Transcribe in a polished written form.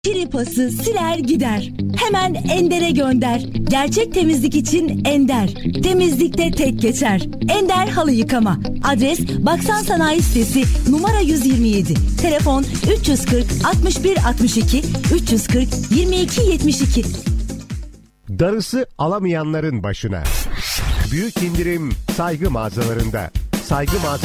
Kiripası siler gider. Hemen Ender'e gönder. Gerçek temizlik için Ender. Temizlikte tek geçer. Ender Halı Yıkama. Adres Baksan Sanayi Sitesi, numara 127. Telefon 340 61 62 340 22 72. Darısı alamayanların başına. Büyük indirim Saygı mağazalarında. Saygı mağazalarında